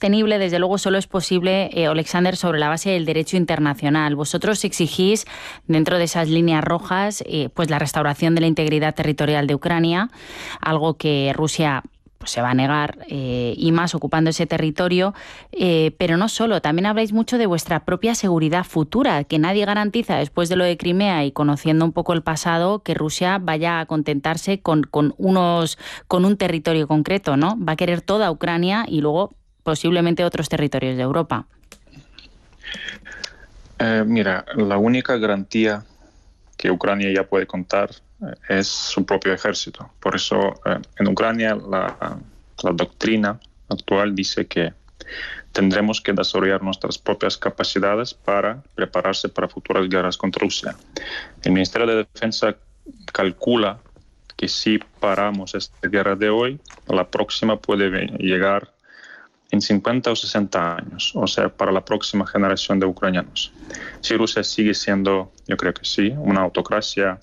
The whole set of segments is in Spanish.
sostenible, desde luego, solo es posible, Alexander, sobre la base del derecho internacional. Vosotros exigís, dentro de esas líneas rojas, pues la restauración de la integridad territorial de Ucrania, algo que Rusia pues se va a negar, y más ocupando ese territorio, pero no solo, también habláis mucho de vuestra propia seguridad futura, que nadie garantiza, después de lo de Crimea y conociendo un poco el pasado, que Rusia vaya a contentarse con un territorio concreto, ¿no? Va a querer toda Ucrania y luego posiblemente otros territorios de Europa. Mira, la única garantía que Ucrania ya puede contar es su propio ejército. Por eso en Ucrania la doctrina actual dice que tendremos que desarrollar nuestras propias capacidades para prepararse para futuras guerras contra Rusia. El Ministerio de Defensa calcula que si paramos esta guerra de hoy, la próxima puede llegar en 50 o 60 años, o sea, para la próxima generación de ucranianos. Si Rusia sigue siendo, yo creo que sí, una autocracia,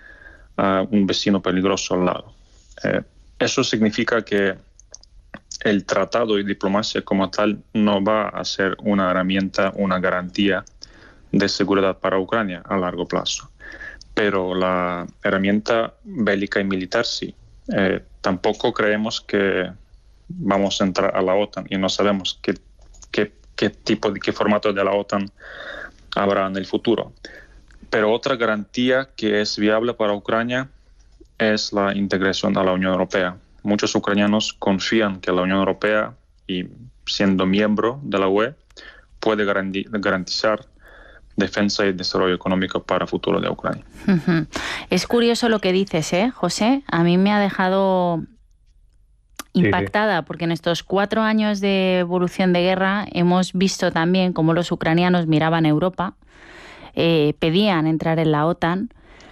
un vecino peligroso al lado. Eso significa que el tratado y diplomacia como tal no va a ser una herramienta, una garantía de seguridad para Ucrania a largo plazo. Pero la herramienta bélica y militar sí. Tampoco creemos que vamos a entrar a la OTAN y no sabemos qué tipo, qué formato de la OTAN habrá en el futuro. Pero otra garantía que es viable para Ucrania es la integración a la Unión Europea. Muchos ucranianos confían que la Unión Europea, y siendo miembro de la UE, puede garantizar defensa y desarrollo económico para el futuro de Ucrania. Es curioso lo que dices, José. A mí me ha dejado impactada, porque en estos 4 años de evolución de guerra hemos visto también cómo los ucranianos miraban a Europa, pedían entrar en la OTAN,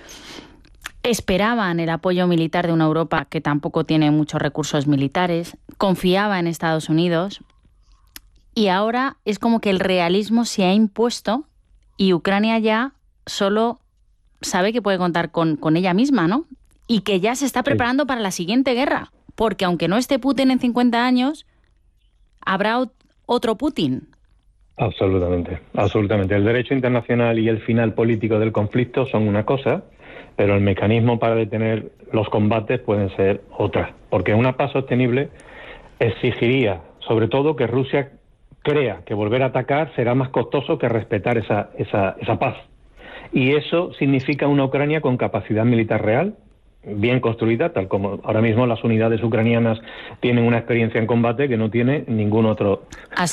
esperaban el apoyo militar de una Europa que tampoco tiene muchos recursos militares, confiaba en Estados Unidos, y ahora es como que el realismo se ha impuesto y Ucrania ya solo sabe que puede contar con ella misma, ¿no? Y que ya se está preparando para la siguiente guerra, porque aunque no esté Putin en 50 años, habrá otro Putin. Absolutamente, absolutamente. El derecho internacional y el final político del conflicto son una cosa, pero el mecanismo para detener los combates pueden ser otra. Porque una paz sostenible exigiría, sobre todo, que Rusia crea que volver a atacar será más costoso que respetar esa paz. Y eso significa una Ucrania con capacidad militar real, bien construida, tal como ahora mismo las unidades ucranianas tienen una experiencia en combate que no tiene ningún otro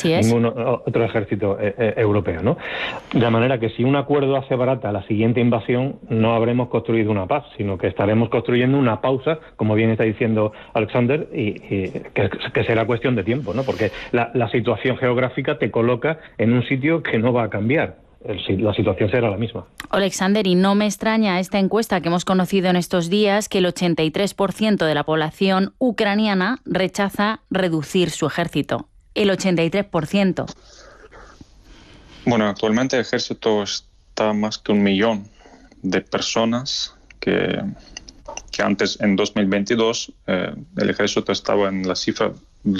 ejército europeo, ¿no? De manera que si un acuerdo hace barata la siguiente invasión, no habremos construido una paz, sino que estaremos construyendo una pausa, como bien está diciendo Alexander, y que será cuestión de tiempo, ¿no? Porque la situación geográfica te coloca en un sitio que no va a cambiar. La situación será la misma. Alexander, y no me extraña esta encuesta que hemos conocido en estos días, que el 83% de la población ucraniana rechaza reducir su ejército. El 83%. Bueno, actualmente el ejército está más que 1 millón de personas que antes, en 2022, el ejército estaba en la cifra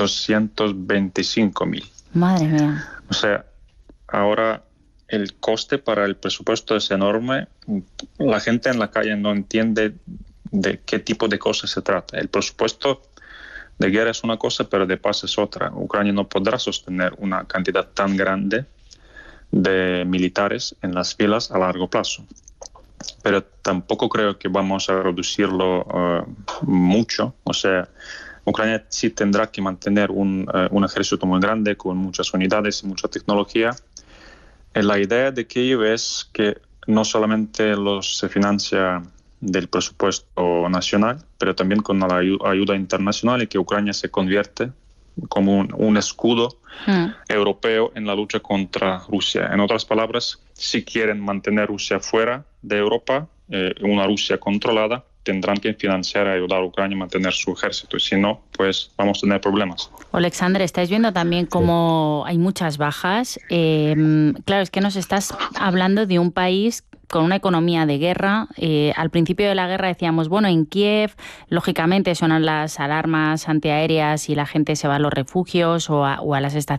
225.000. Madre mía. O sea, ahora el coste para el presupuesto es enorme. La gente en la calle no entiende de qué tipo de cosas se trata. El presupuesto de guerra es una cosa, pero de paz es otra. Ucrania no podrá sostener una cantidad tan grande de militares en las filas a largo plazo. Pero tampoco creo que vamos a reducirlo mucho. O sea, Ucrania sí tendrá que mantener un ejército muy grande, con muchas unidades y mucha tecnología. La idea de Kiev es que no solamente se financia del presupuesto nacional, pero también con la ayuda internacional, y que Ucrania se convierte como un escudo europeo en la lucha contra Rusia. En otras palabras, si quieren mantener Rusia fuera de Europa, una Rusia controlada, tendrán que financiar y ayudar a Ucrania a mantener su ejército, y si no, pues vamos a tener problemas. Alexander, estáis viendo también cómo hay muchas bajas. Claro, es que nos estás hablando de un país con una economía de guerra. Al principio de la guerra decíamos, bueno, en Kiev, lógicamente suenan las alarmas antiaéreas y la gente se va a los refugios o a las estaciones